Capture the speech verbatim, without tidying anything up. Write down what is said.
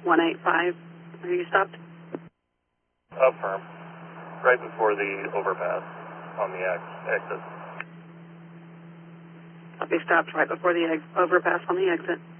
one eight five. Are you stopped? Up firm. Right before the overpass on the ex exit. I'll be stopped right before the ex overpass on the exit.